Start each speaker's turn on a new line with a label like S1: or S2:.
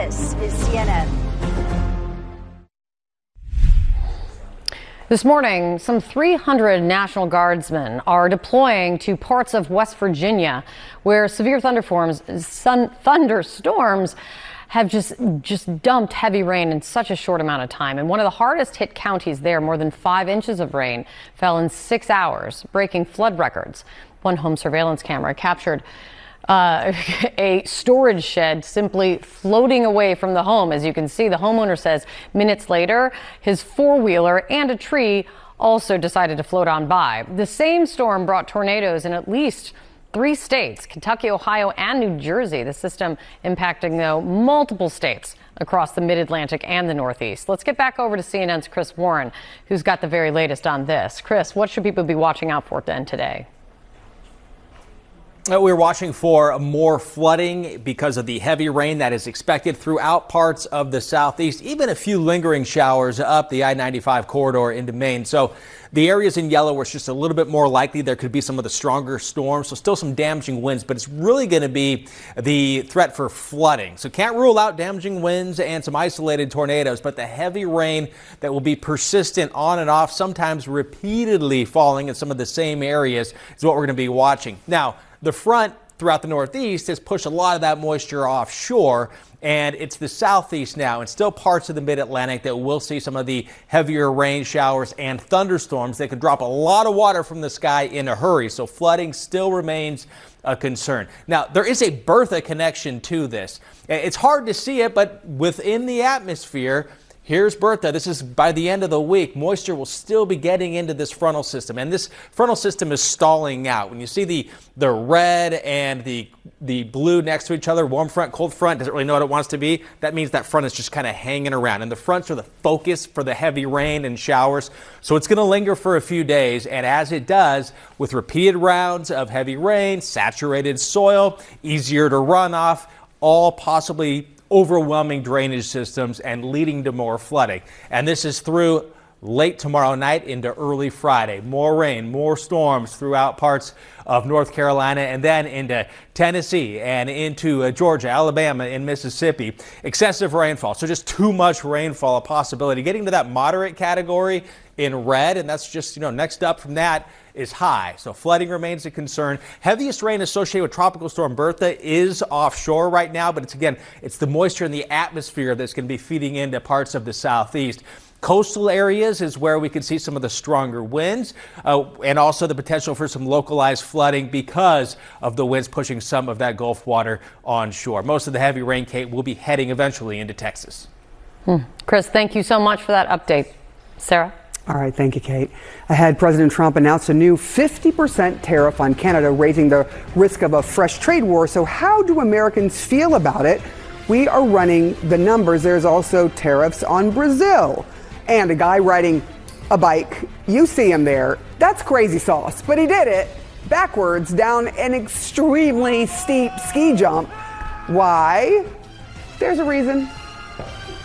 S1: This is CNN.
S2: This morning, some 300 National Guardsmen are deploying to parts of West Virginia where severe thunderstorms have just dumped heavy rain in such a short amount of time. And one of the hardest hit counties there, more than 5 inches of rain fell in 6 hours, breaking flood records. One home surveillance camera captured a storage shed simply floating away from the home. As you can see, the homeowner says minutes later, his four-wheeler and a tree also decided to float on by. The same storm brought tornadoes in at least 3 states, Kentucky, Ohio, and New Jersey. The system impacting, though, multiple states across the mid-Atlantic and the Northeast. Let's get back over to CNN's Chris Warren, who's got the very latest on this. Chris, what should people be watching out for then today?
S3: We're watching for more flooding because of the heavy rain that is expected throughout parts of the southeast, even a few lingering showers up the I-95 corridor into Maine. So the areas in yellow where it's just a little bit more likely there could be some of the stronger storms. So still some damaging winds, but it's really going to be the threat for flooding. So can't rule out damaging winds and some isolated tornadoes, but the heavy rain that will be persistent on and off, sometimes repeatedly falling in some of the same areas is what we're going to be watching. Now, the front throughout the Northeast has pushed a lot of that moisture offshore, and it's the southeast now and still parts of the mid-Atlantic that will see some of the heavier rain showers and thunderstorms that could drop a lot of water from the sky in a hurry. So flooding still remains a concern. Now, there is a Bertha connection to this. It's hard to see it, but within the atmosphere, here's Bertha. This is by the end of the week. Moisture will still be getting into this frontal system, and this frontal system is stalling out. When you see the red and the blue next to each other, warm front, cold front, doesn't really know what it wants to be. That means that front is just kind of hanging around, and the fronts are the focus for the heavy rain and showers. So it's going to linger for a few days, and as it does, with repeated rounds of heavy rain, saturated soil, easier to run off, all possibly overwhelming drainage systems and leading to more flooding. And this is through late tomorrow night into early Friday. More rain, more storms throughout parts of North Carolina and then into Tennessee and into Georgia, Alabama, and Mississippi. Excessive rainfall, so just too much rainfall, a possibility. Getting to that moderate category in red, and that's just, next up from that is high. So flooding remains a concern. Heaviest rain associated with Tropical Storm Bertha is offshore right now, but it's the moisture in the atmosphere that's going to be feeding into parts of the southeast. Coastal areas is where we can see some of the stronger winds and also the potential for some localized flooding because of the winds pushing some of that Gulf water onshore. Most of the heavy rain, Kate, will be heading eventually into Texas.
S2: Chris, thank you so much for that update. Sarah?
S4: All right, thank you, Kate. Ahead, President Trump announced a new 50% tariff on Canada, raising the risk of a fresh trade war. So how do Americans feel about it? We are running the numbers. There's also tariffs on Brazil. And a guy riding a bike, you see him there. That's crazy sauce, but he did it backwards down an extremely steep ski jump. Why? There's a reason.